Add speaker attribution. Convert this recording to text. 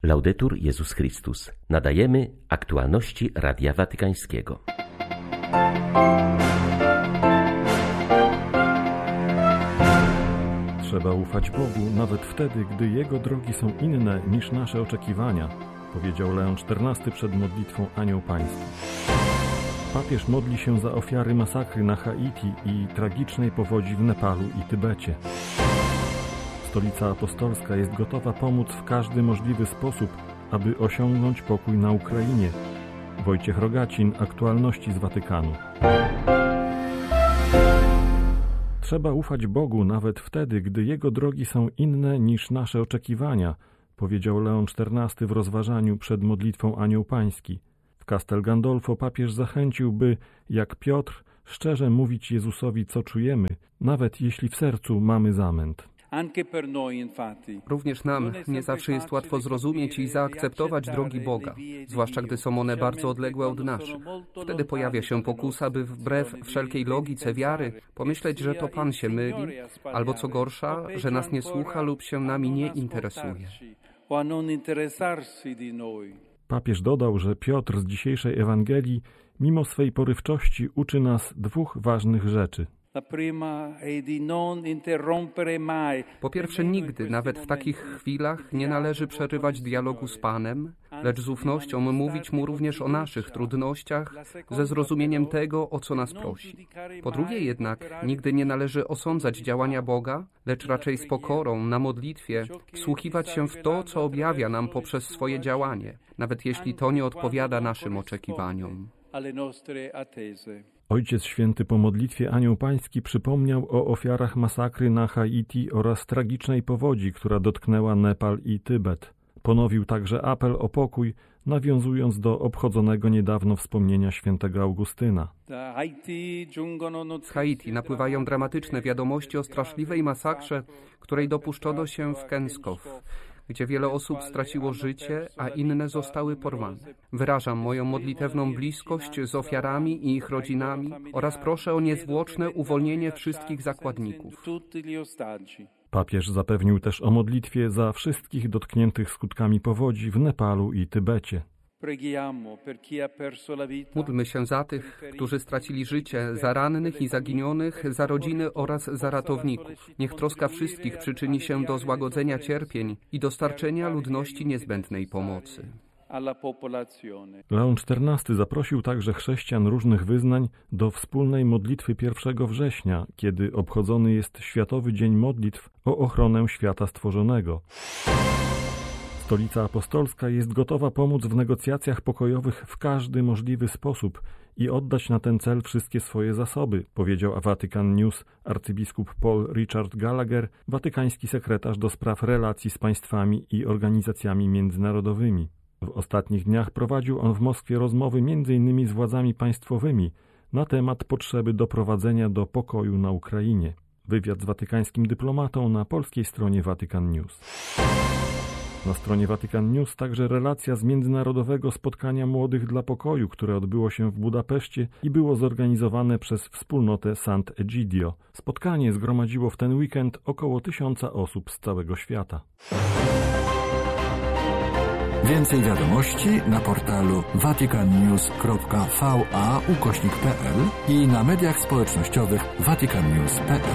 Speaker 1: Laudetur Jezus Chrystus. Nadajemy aktualności Radia Watykańskiego.
Speaker 2: Trzeba ufać Bogu nawet wtedy, gdy Jego drogi są inne niż nasze oczekiwania, powiedział Leon XIV przed modlitwą Anioł Pański. Papież modli się za ofiary masakry na Haiti i tragicznej powodzi w Nepalu i Tybecie. Stolica Apostolska jest gotowa pomóc w każdy możliwy sposób, aby osiągnąć pokój na Ukrainie. Wojciech Rogacin, aktualności z Watykanu. Trzeba ufać Bogu nawet wtedy, gdy Jego drogi są inne niż nasze oczekiwania, powiedział Leon XIV w rozważaniu przed modlitwą Anioł Pański. W Castel Gandolfo papież zachęcił, by, jak Piotr, szczerze mówić Jezusowi, co czujemy, nawet jeśli w sercu mamy zamęt.
Speaker 3: Również nam nie zawsze jest łatwo zrozumieć i zaakceptować drogi Boga, zwłaszcza gdy są one bardzo odległe od naszych. Wtedy pojawia się pokusa, by wbrew wszelkiej logice wiary pomyśleć, że to Pan się myli, albo co gorsza, że nas nie słucha lub się nami nie interesuje.
Speaker 2: Papież dodał, że Piotr z dzisiejszej Ewangelii, mimo swej porywczości, uczy nas dwóch ważnych rzeczy.
Speaker 3: Po pierwsze, nigdy, nawet w takich chwilach, nie należy przerywać dialogu z Panem, lecz z ufnością mówić Mu również o naszych trudnościach, ze zrozumieniem tego, o co nas prosi. Po drugie jednak, nigdy nie należy osądzać działania Boga, lecz raczej z pokorą, na modlitwie, wsłuchiwać się w to, co objawia nam poprzez swoje działanie, nawet jeśli to nie odpowiada naszym oczekiwaniom.
Speaker 2: Ojciec Święty po modlitwie Anioł Pański przypomniał o ofiarach masakry na Haiti oraz tragicznej powodzi, która dotknęła Nepal i Tybet. Ponowił także apel o pokój, nawiązując do obchodzonego niedawno wspomnienia świętego Augustyna.
Speaker 3: Z Haiti napływają dramatyczne wiadomości o straszliwej masakrze, której dopuszczono się w Kenskow, gdzie wiele osób straciło życie, a inne zostały porwane. Wyrażam moją modlitewną bliskość z ofiarami i ich rodzinami oraz proszę o niezwłoczne uwolnienie wszystkich zakładników.
Speaker 2: Papież zapewnił też o modlitwie za wszystkich dotkniętych skutkami powodzi w Nepalu i Tybecie.
Speaker 3: Módlmy się za tych, którzy stracili życie, za rannych i zaginionych, za rodziny oraz za ratowników. Niech troska wszystkich przyczyni się do złagodzenia cierpień i dostarczenia ludności niezbędnej pomocy.
Speaker 2: Leon XIV zaprosił także chrześcijan różnych wyznań do wspólnej modlitwy 1 września, kiedy obchodzony jest Światowy Dzień Modlitw o ochronę świata stworzonego. Stolica Apostolska jest gotowa pomóc w negocjacjach pokojowych w każdy możliwy sposób i oddać na ten cel wszystkie swoje zasoby, powiedział Vatican News arcybiskup Paul Richard Gallagher, watykański sekretarz do spraw relacji z państwami i organizacjami międzynarodowymi. W ostatnich dniach prowadził on w Moskwie rozmowy m.in. z władzami państwowymi na temat potrzeby doprowadzenia do pokoju na Ukrainie. Wywiad z watykańskim dyplomatą na polskiej stronie Vatican News. Na stronie Vatican News także relacja z międzynarodowego spotkania młodych dla pokoju, które odbyło się w Budapeszcie i było zorganizowane przez wspólnotę Sant'Egidio. Spotkanie zgromadziło w ten weekend około 1000 osób z całego świata.
Speaker 4: Więcej wiadomości na portalu vaticannews.va/pl i na mediach społecznościowych vaticannews.pl.